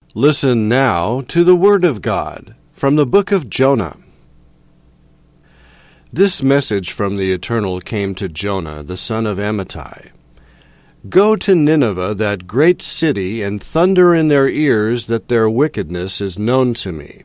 Listen now to the Word of God from the book of Jonah. This message from the Eternal came to Jonah, the son of Amittai. Go to Nineveh, that great city, and thunder in their ears that their wickedness is known to me.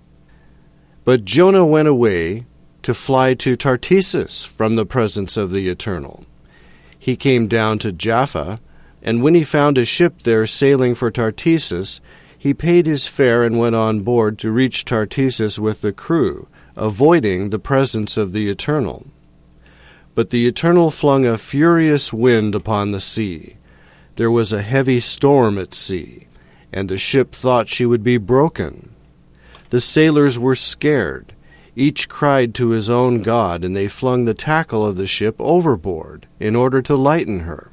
But Jonah went away to fly to Tartessus from the presence of the Eternal. He came down to Jaffa, and when he found a ship there sailing for Tartessus, he paid his fare and went on board to reach Tartessus with the crew, avoiding the presence of the Eternal. But the Eternal flung a furious wind upon the sea. There was a heavy storm at sea, and the ship thought she would be broken. The sailors were scared. Each cried to his own god, and they flung the tackle of the ship overboard in order to lighten her.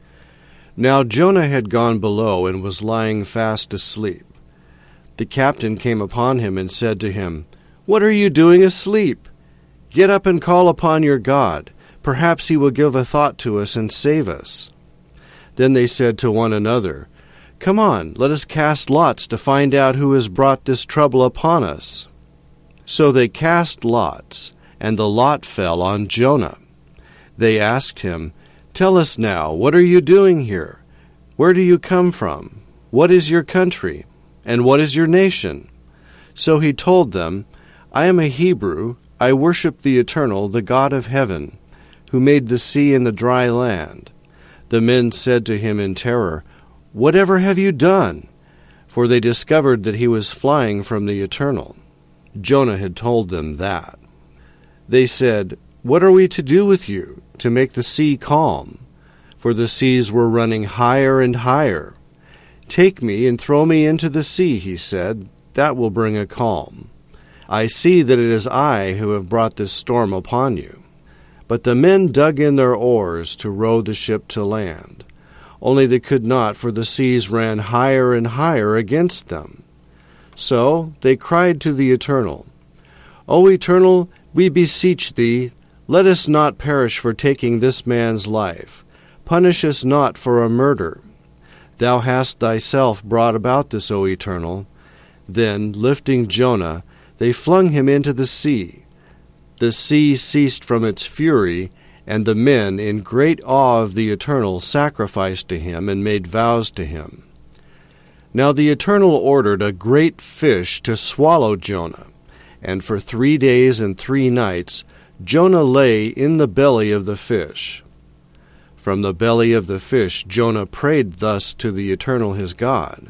Now Jonah had gone below and was lying fast asleep. The captain came upon him and said to him, "What are you doing asleep? Get up and call upon your God. Perhaps he will give a thought to us and save us." Then they said to one another, "Come on, let us cast lots to find out who has brought this trouble upon us." So they cast lots, and the lot fell on Jonah. They asked him, "Tell us now, what are you doing here? Where do you come from? What is your country? And what is your nation?" So he told them, "I am a Hebrew. I worship the Eternal, the God of heaven, who made the sea and the dry land." The men said to him in terror, "Whatever have you done?" For they discovered that he was flying from the Eternal. Jonah had told them that. They said, "What are we to do with you, to make the sea calm?" For the seas were running higher and higher. "Take me and throw me into the sea," he said. "That will bring a calm. I see that it is I who have brought this storm upon you." But the men dug in their oars to row the ship to land. Only they could not, for the seas ran higher and higher against them. So they cried to the Eternal, "O Eternal, we beseech thee, let us not perish for taking this man's life. Punish us not for a murder. Thou hast thyself brought about this, O Eternal." Then, lifting Jonah, they flung him into the sea. The sea ceased from its fury, and the men, in great awe of the Eternal, sacrificed to him and made vows to him. Now the Eternal ordered a great fish to swallow Jonah, and for 3 days and 3 nights Jonah lay in the belly of the fish. From the belly of the fish Jonah prayed thus to the Eternal his God.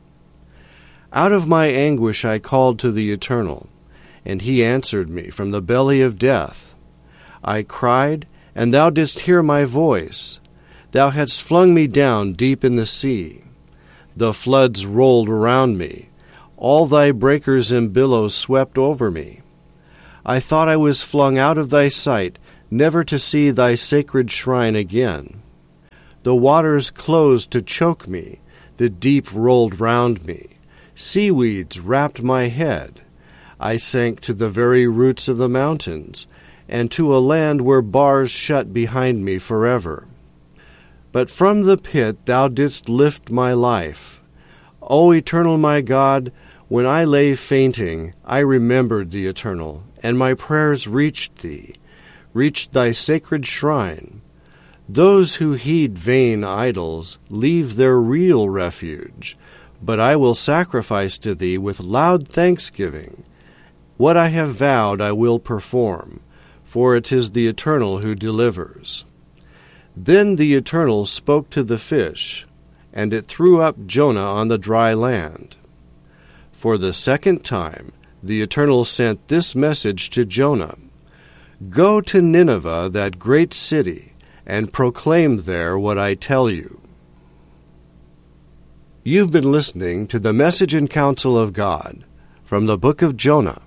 "Out of my anguish I called to the Eternal, and he answered me from the belly of death. I cried, and thou didst hear my voice. Thou hadst flung me down deep in the sea. The floods rolled around me. All thy breakers and billows swept over me. I thought I was flung out of thy sight, never to see thy sacred shrine again. The waters closed to choke me. The deep rolled round me. Seaweeds wrapped my head. I sank to the very roots of the mountains, and to a land where bars shut behind me forever. But from the pit thou didst lift my life. O Eternal my God, when I lay fainting, I remembered the Eternal, and my prayers reached thee, reached thy sacred shrine. Those who heed vain idols leave their real refuge, but I will sacrifice to thee with loud thanksgiving. What I have vowed I will perform, for it is the Eternal who delivers." Then the Eternal spoke to the fish, and it threw up Jonah on the dry land. For the second time the Eternal sent this message to Jonah, "Go to Nineveh, that great city, and proclaim there what I tell you." You've been listening to the Message and Counsel of God from the book of Jonah.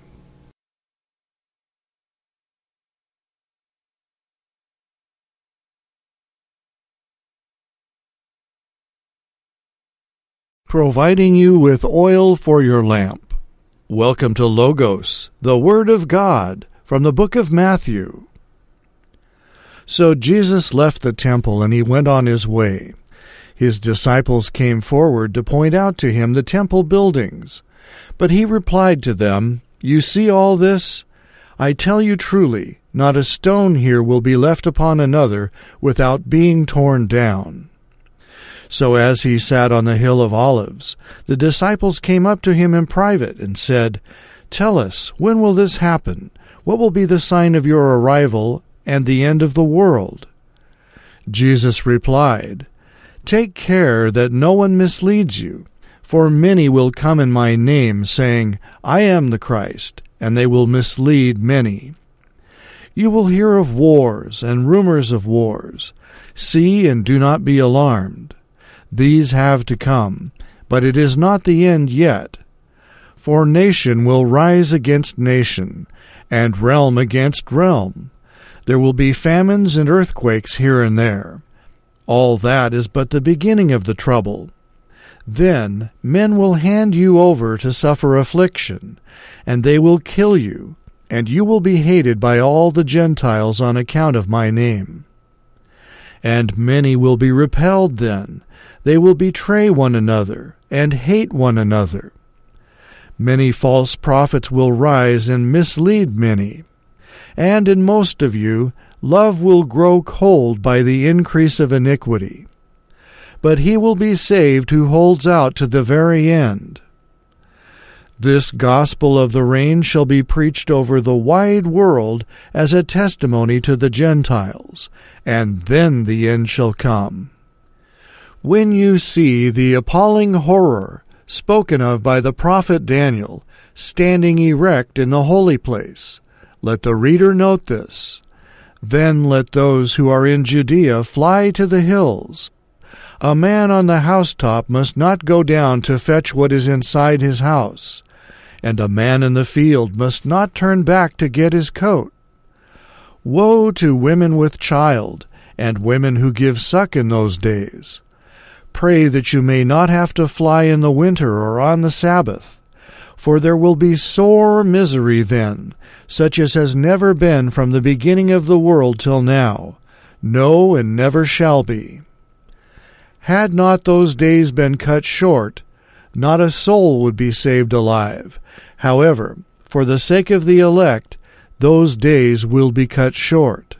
Providing you with oil for your lamp. Welcome to Logos, the Word of God, from the book of Matthew. So Jesus left the temple and he went on his way. His disciples came forward to point out to him the temple buildings. But he replied to them, "You see all this? I tell you truly, not a stone here will be left upon another without being torn down." So as he sat on the hill of Olives, the disciples came up to him in private and said, "Tell us, when will this happen? What will be the sign of your arrival and the end of the world?" Jesus replied, "Take care that no one misleads you, for many will come in my name, saying, 'I am the Christ,' and they will mislead many. You will hear of wars and rumors of wars. See and do not be alarmed. These have to come, but it is not the end yet. For nation will rise against nation, and realm against realm. There will be famines and earthquakes here and there. All that is but the beginning of the trouble. Then men will hand you over to suffer affliction, and they will kill you, and you will be hated by all the Gentiles on account of my name. And many will be repelled then. They will betray one another, and hate one another. Many false prophets will rise and mislead many. And in most of you, love will grow cold by the increase of iniquity. But he will be saved who holds out to the very end. This gospel of the reign shall be preached over the wide world as a testimony to the Gentiles, and then the end shall come. When you see the appalling horror spoken of by the prophet Daniel standing erect in the holy place, let the reader note this. Then let those who are in Judea fly to the hills. A man on the housetop must not go down to fetch what is inside his house, and a man in the field must not turn back to get his coat. Woe to women with child, and women who give suck in those days. Pray that you may not have to fly in the winter or on the Sabbath, for there will be sore misery then, such as has never been from the beginning of the world till now, no, and never shall be. Had not those days been cut short, not a soul would be saved alive. However, for the sake of the elect, those days will be cut short.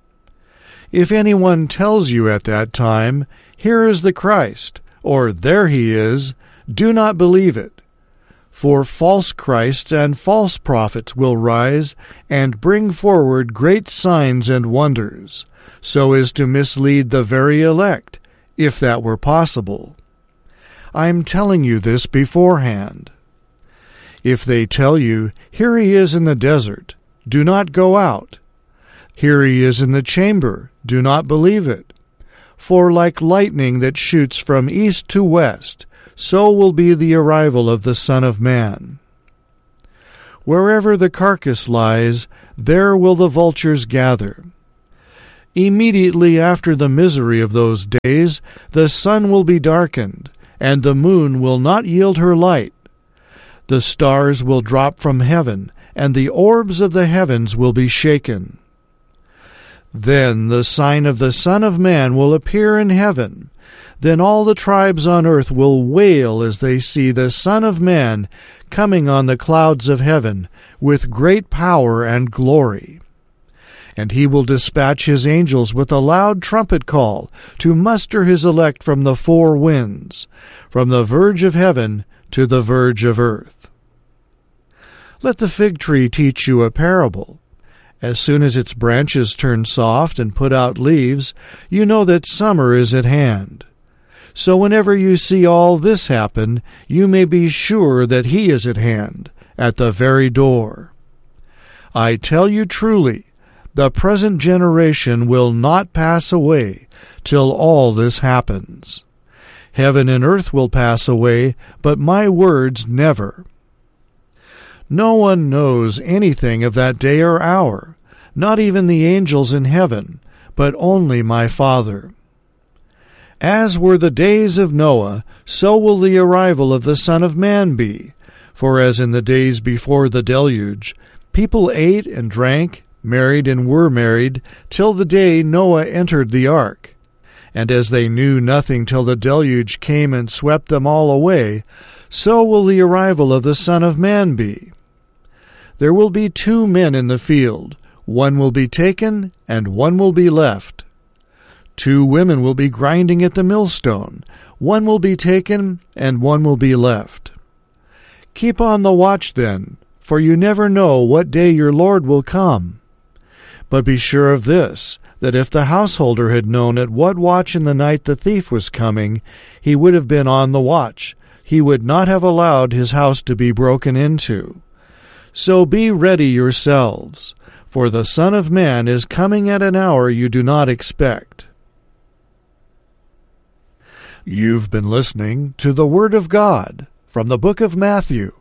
If anyone tells you at that time, 'Here is the Christ,' or 'There he is,' do not believe it. For false Christs and false prophets will rise and bring forward great signs and wonders, so as to mislead the very elect, if that were possible. I am telling you this beforehand. If they tell you, 'Here he is in the desert,' do not go out. 'Here he is in the chamber,' do not believe it. For like lightning that shoots from east to west, so will be the arrival of the Son of Man. Wherever the carcass lies, there will the vultures gather. Immediately after the misery of those days, the sun will be darkened, and the moon will not yield her light. The stars will drop from heaven, and the orbs of the heavens will be shaken. Then the sign of the Son of Man will appear in heaven. Then all the tribes on earth will wail as they see the Son of Man coming on the clouds of heaven with great power and glory. And he will dispatch his angels with a loud trumpet call to muster his elect from the four winds, from the verge of heaven to the verge of earth. Let the fig tree teach you a parable. As soon as its branches turn soft and put out leaves, you know that summer is at hand. So whenever you see all this happen, you may be sure that he is at hand, at the very door. I tell you truly, the present generation will not pass away till all this happens. Heaven and earth will pass away, but my words never. No one knows anything of that day or hour, not even the angels in heaven, but only my Father. As were the days of Noah, so will the arrival of the Son of Man be. For as in the days before the deluge, people ate and drank, married and were married, till the day Noah entered the ark. And as they knew nothing till the deluge came and swept them all away, so will the arrival of the Son of Man be. There will be 2 men in the field, one will be taken, and one will be left. 2 women will be grinding at the millstone, one will be taken, and one will be left. Keep on the watch then, for you never know what day your Lord will come. But be sure of this, that if the householder had known at what watch in the night the thief was coming, he would have been on the watch. He would not have allowed his house to be broken into. So be ready yourselves, for the Son of Man is coming at an hour you do not expect. You've been listening to the Word of God from the book of Matthew.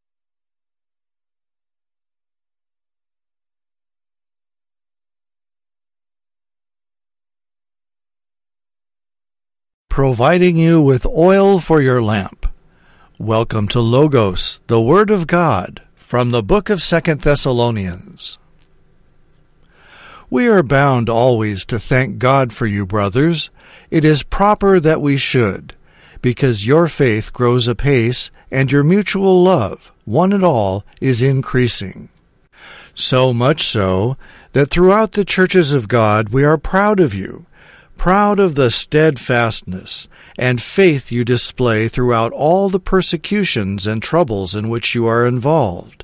Providing you with oil for your lamp. Welcome to Logos, the Word of God, from the book of 2 Thessalonians. We are bound always to thank God for you, brothers. It is proper that we should, because your faith grows apace, and your mutual love, one and all, is increasing. So much so, that throughout the churches of God we are proud of you, proud of the steadfastness and faith you display throughout all the persecutions and troubles in which you are involved.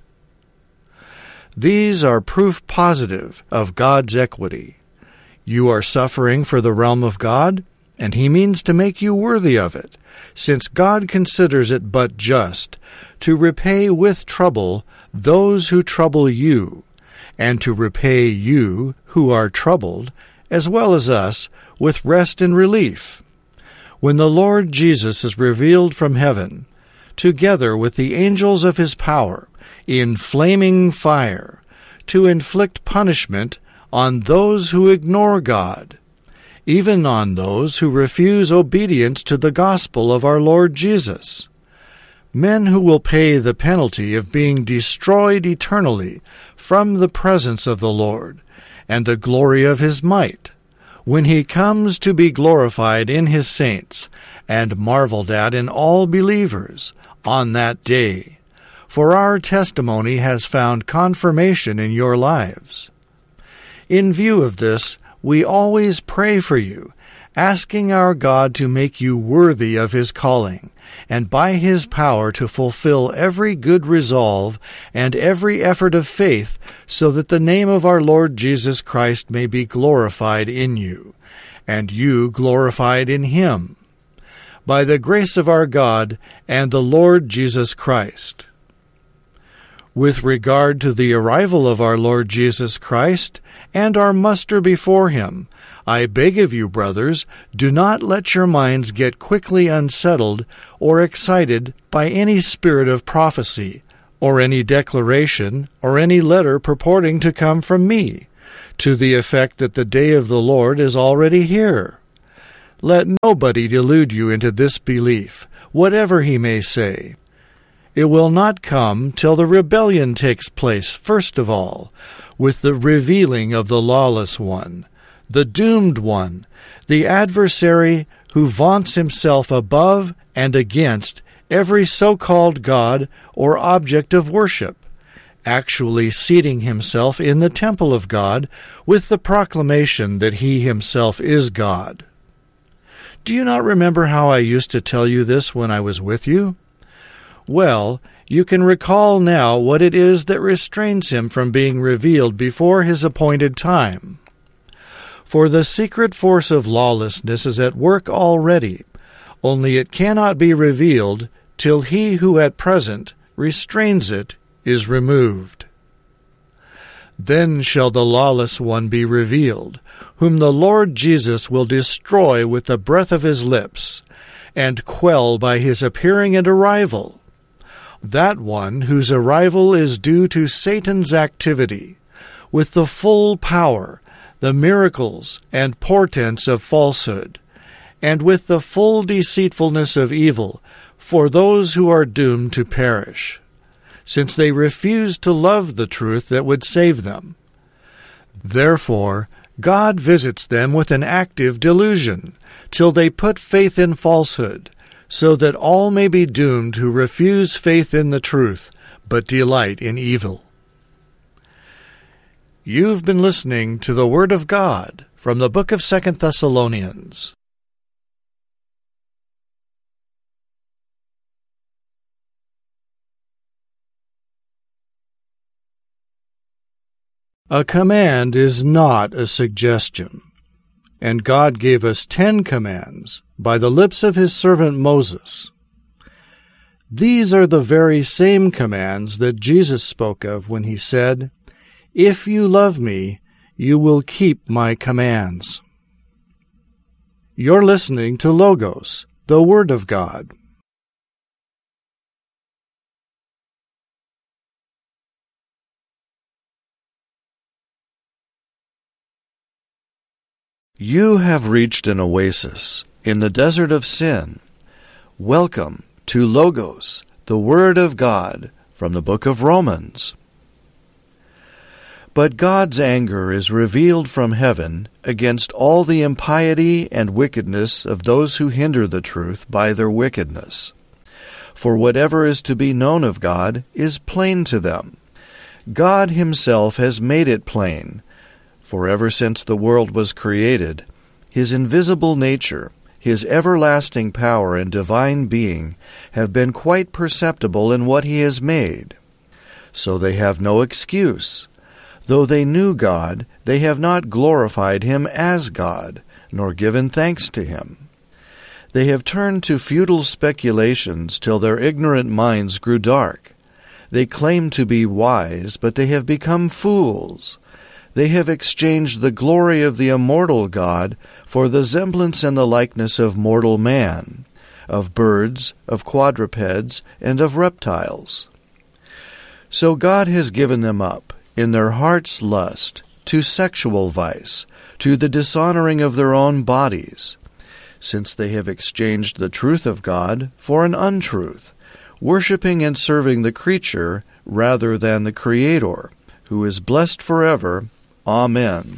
These are proof positive of God's equity. You are suffering for the realm of God, and He means to make you worthy of it, since God considers it but just to repay with trouble those who trouble you, and to repay you who are troubled, as well as us, with rest and relief. When the Lord Jesus is revealed from heaven, together with the angels of His power, in flaming fire, to inflict punishment on those who ignore God, even on those who refuse obedience to the gospel of our Lord Jesus. Men who will pay the penalty of being destroyed eternally from the presence of the Lord and the glory of His might, when He comes to be glorified in His saints and marveled at in all believers on that day. For our testimony has found confirmation in your lives. In view of this, we always pray for you, asking our God to make you worthy of His calling, and by His power to fulfill every good resolve and every effort of faith, so that the name of our Lord Jesus Christ may be glorified in you, and you glorified in Him, by the grace of our God and the Lord Jesus Christ. With regard to the arrival of our Lord Jesus Christ and our muster before Him, I beg of you, brothers, do not let your minds get quickly unsettled or excited by any spirit of prophecy, or any declaration, or any letter purporting to come from me, to the effect that the day of the Lord is already here. Let nobody delude you into this belief, whatever he may say. It will not come till the rebellion takes place, first of all, with the revealing of the lawless one, the doomed one, the adversary who vaunts himself above and against every so-called God or object of worship, actually seating himself in the temple of God with the proclamation that he himself is God. Do you not remember how I used to tell you this when I was with you? Well, you can recall now what it is that restrains him from being revealed before his appointed time. For the secret force of lawlessness is at work already, only it cannot be revealed till he who at present restrains it is removed. Then shall the lawless one be revealed, whom the Lord Jesus will destroy with the breath of his lips, and quell by his appearing and arrival. That one whose arrival is due to Satan's activity, with the full power, the miracles and portents of falsehood, and with the full deceitfulness of evil for those who are doomed to perish, since they refuse to love the truth that would save them. Therefore, God visits them with an active delusion, till they put faith in falsehood, so that all may be doomed who refuse faith in the truth, but delight in evil. You've been listening to the Word of God from the book of 2 Thessalonians. A command is not a suggestion, and God gave us 10 commands by the lips of his servant Moses. These are the very same commands that Jesus spoke of when he said, "If you love me, you will keep my commands." You're listening to Logos, the Word of God. You have reached an oasis in the desert of sin. Welcome to Logos, the Word of God, from the book of Romans. But God's anger is revealed from heaven against all the impiety and wickedness of those who hinder the truth by their wickedness. For whatever is to be known of God is plain to them. God himself has made it plain. For ever since the world was created, his invisible nature, his everlasting power and divine being have been quite perceptible in what he has made. So they have no excuse. Though they knew God, they have not glorified him as God, nor given thanks to him. They have turned to futile speculations till their ignorant minds grew dark. They claim to be wise, but they have become fools. They have exchanged the glory of the immortal God for the semblance and the likeness of mortal man, of birds, of quadrupeds, and of reptiles. So God has given them up, in their heart's lust, to sexual vice, to the dishonoring of their own bodies, since they have exchanged the truth of God for an untruth, worshipping and serving the creature rather than the Creator, who is blessed forever. Amen.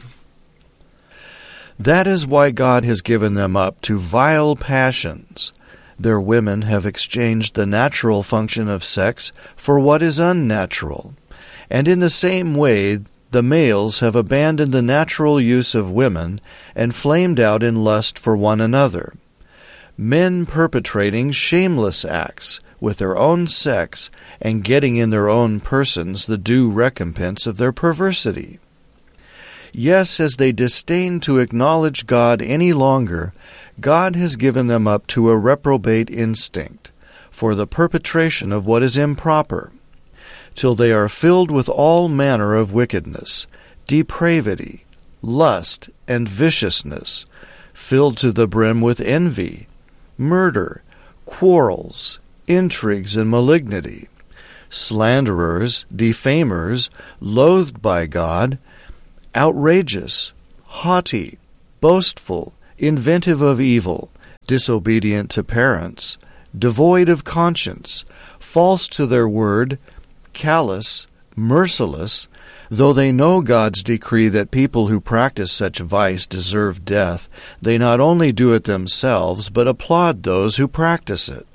That is why God has given them up to vile passions. Their women have exchanged the natural function of sex for what is unnatural. And in the same way, the males have abandoned the natural use of women and flamed out in lust for one another. Men perpetrating shameless acts with their own sex and getting in their own persons the due recompense of their perversity. Yes, as they disdain to acknowledge God any longer, God has given them up to a reprobate instinct for the perpetration of what is improper, till they are filled with all manner of wickedness, depravity, lust, and viciousness, filled to the brim with envy, murder, quarrels, intrigues, and malignity, slanderers, defamers, loathed by God, outrageous, haughty, boastful, inventive of evil, disobedient to parents, devoid of conscience, false to their word, callous, merciless, though they know God's decree that people who practice such vice deserve death, they not only do it themselves, but applaud those who practice it.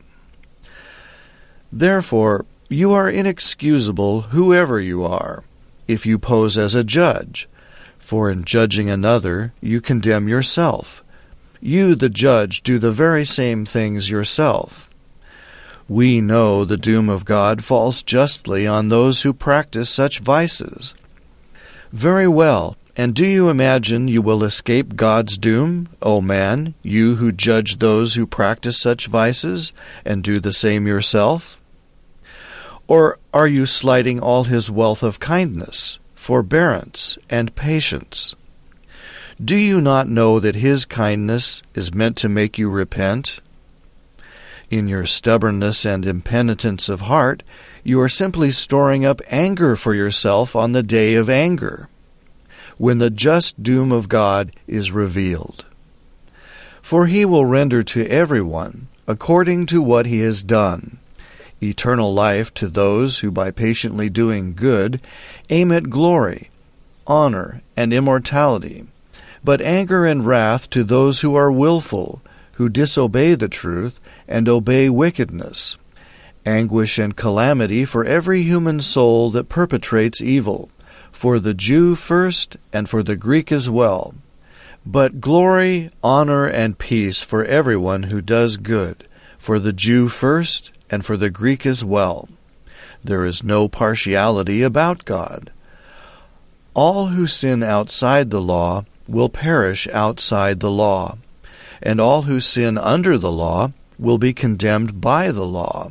Therefore, you are inexcusable, whoever you are, if you pose as a judge. For in judging another, you condemn yourself. You, the judge, do the very same things yourself. We know the doom of God falls justly on those who practice such vices. Very well, and do you imagine you will escape God's doom, O man, you who judge those who practice such vices, and do the same yourself? Or are you slighting all his wealth of kindness, forbearance, and patience? Do you not know that his kindness is meant to make you repent? In your stubbornness and impenitence of heart, you are simply storing up anger for yourself on the day of anger, when the just doom of God is revealed. For he will render to everyone according to what he has done, eternal life to those who by patiently doing good aim at glory, honor, and immortality, but anger and wrath to those who are willful, who disobey the truth and obey wickedness. Anguish and calamity for every human soul that perpetrates evil, for the Jew first and for the Greek as well. But glory, honor, and peace for everyone who does good, for the Jew first and for the Greek as well. There is no partiality about God. All who sin outside the law will perish outside the law, and all who sin under the law will be condemned by the law.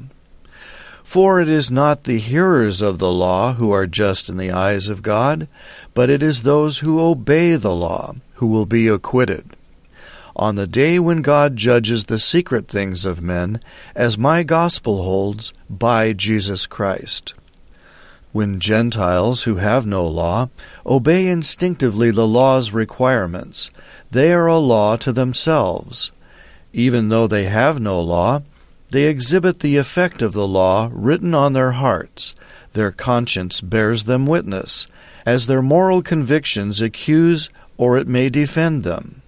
For it is not the hearers of the law who are just in the eyes of God, but it is those who obey the law who will be acquitted. On the day when God judges the secret things of men, as my gospel holds, by Jesus Christ. When Gentiles who have no law obey instinctively the law's requirements, they are a law to themselves. Even though they have no law, they exhibit the effect of the law written on their hearts. Their conscience bears them witness, as their moral convictions accuse or it may defend them.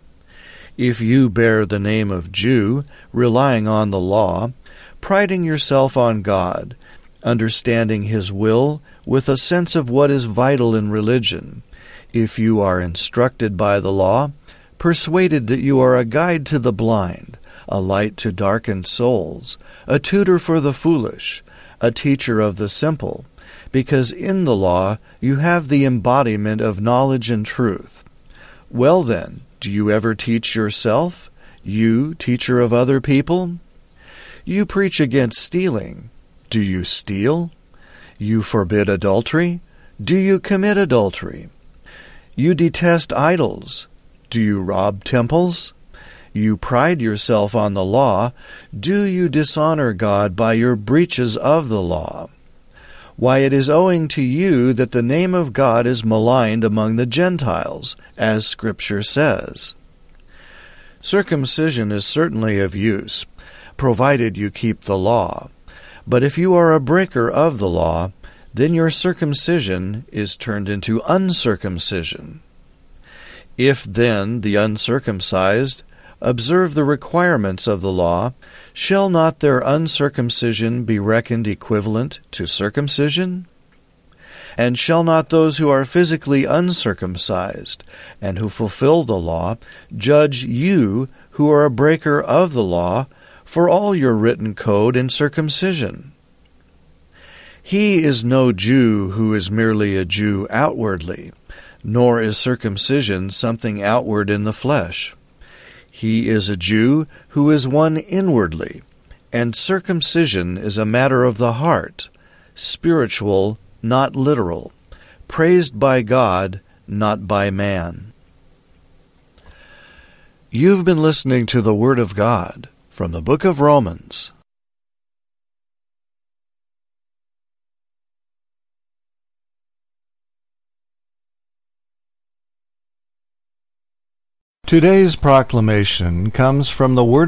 If you bear the name of Jew, relying on the law, priding yourself on God, understanding His will with a sense of what is vital in religion, if you are instructed by the law, persuaded that you are a guide to the blind, a light to darkened souls, a tutor for the foolish, a teacher of the simple, because in the law you have the embodiment of knowledge and truth. Well then, do you ever teach yourself, you, teacher of other people? You preach against stealing. Do you steal? You forbid adultery. Do you commit adultery? You detest idols. Do you rob temples? You pride yourself on the law. Do you dishonor God by your breaches of the law? Why, it is owing to you that the name of God is maligned among the Gentiles, as Scripture says. Circumcision is certainly of use, provided you keep the law. But if you are a breaker of the law, then your circumcision is turned into uncircumcision. If then the uncircumcised observe the requirements of the law, shall not their uncircumcision be reckoned equivalent to circumcision? And shall not those who are physically uncircumcised, and who fulfill the law, judge you, who are a breaker of the law, for all your written code and circumcision? He is no Jew who is merely a Jew outwardly, nor is circumcision something outward in the flesh. He is a Jew who is one inwardly, and circumcision is a matter of the heart, spiritual, not literal, praised by God, not by man. You've been listening to the Word of God from the book of Romans. Today's proclamation comes from the Word